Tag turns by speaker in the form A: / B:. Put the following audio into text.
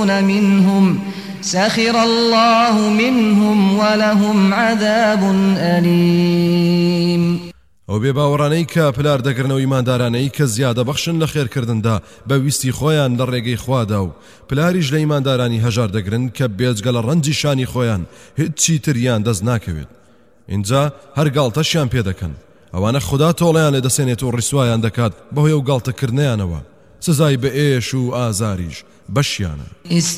A: سخر الله منهم ولهم عذاب أليم.
B: ئەو بێباوەڕانەی کە پلار دەگرنەوە ئیماندارانەی کە زیادە بەخشن لە خێرکردندا بە ویستی خۆیان لە ڕێگەی خوادا و پلاریش لە ئیماندارانی هەژار دەگرن کە بێجگە لە ڕەنجی شانی خۆیان هیچی تریان دەست ناکەوێت. اینجا هەر گاڵتەشیان پێ دەکەن، ئەوانە خوددا تۆڵیان لێ دەسێنێت و ڕیسوایان دەکات بەهۆی ئەو گاڵتەکردنیانەوە، سزای بە ئێش و ئازاریش بەشیانە.